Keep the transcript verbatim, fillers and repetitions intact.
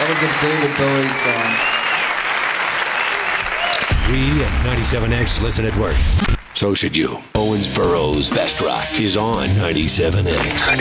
That was a David Bowie song. We at ninety-seven X listen at work. So should you. Owensboro's Best Rock is on ninety-seven X.